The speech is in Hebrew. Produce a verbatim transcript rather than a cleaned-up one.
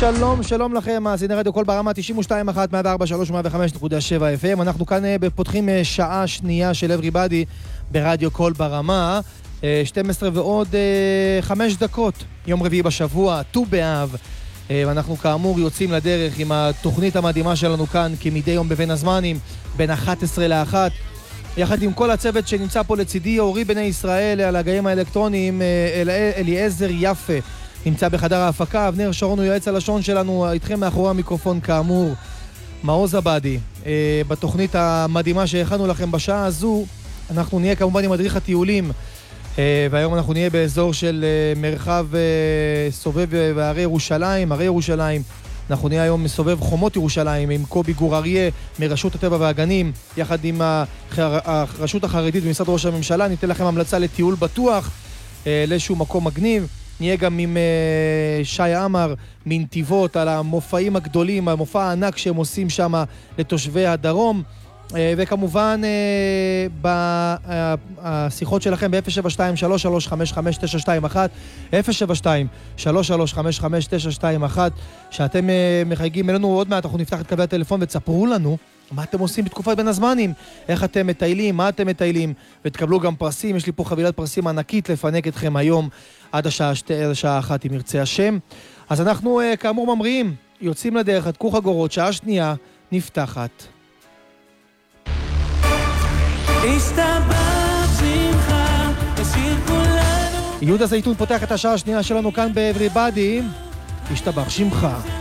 שלום, שלום לכם, מאזיני רדיו קול ברמה תשעים ושתיים אחת, מאה וארבע שלוש מאה וחמש נקודה שבע אף אם. אנחנו כאן פותחים שעה שנייה של Everybody ברדיו קול ברמה, שתים עשרה ועוד חמש דקות, יום רביעי בשבוע, ט"ו באב. ואנחנו כאמור יוצאים לדרך עם התוכנית המדהימה שלנו כאן, כמדי יום בבין הזמנים, בין אחת עשרה לאחת. יחד עם כל הצוות שנמצא פה לצידי, אורי בני ישראל על הגאים האלקטרוניים, אל... אליעזר יפה נמצא בחדר ההפקה, אבנר שרון הוא יועץ הלשון שלנו, איתכם מאחורי המיקרופון כאמור, מעוז עבדי. אה, בתוכנית המדהימה שהכנו לכם בשעה הזו, אנחנו נהיה כמובן עם מדריך הטיולים, אה, והיום אנחנו נהיה באזור של אה, מרחב אה, סובב והרי ירושלים, הרי ירושלים. אנחנו נהיה היום מסובב חומות ירושלים עם קובי גור אריה מרשות הטבע והגנים, יחד עם הרשות החרדית במשרד ראש הממשלה. ניתן לכם המלצה לטיול בטוח, אה, לאיזשהו מקום מגניב. נהיה גם עם uh, שי עמר מנתיבות על המופעים הגדולים, המופע הענק שהם עושים שם לתושבי הדרום. Uh, וכמובן uh, בשיחות שלכם ב-אפס שבע שתיים שלוש שלוש חמש חמש תשע שתיים אחת, אפס שבע שתיים שלוש שלוש חמש חמש תשע שתיים אחת, שאתם uh, מחייגים אלינו. עוד מעט אנחנו נפתח את קווי הטלפון ותספרו לנו מה אתם עושים בתקופת בין הזמנים, איך אתם מטיילים, מה אתם מטיילים, ותקבלו גם פרסים. יש לי פה חבילת פרסים ענקית לפנק אתכם היום עד השעה שתי, עד השעה אחת אם ירצה השם. אז אנחנו כאמור ממריאים, יוצאים לדרך, הדקו חגורות, שעה שנייה נפתחת. יהודה זייתון פותח את השעה השנייה שלנו כאן ב-Everybody. השתבח שמך.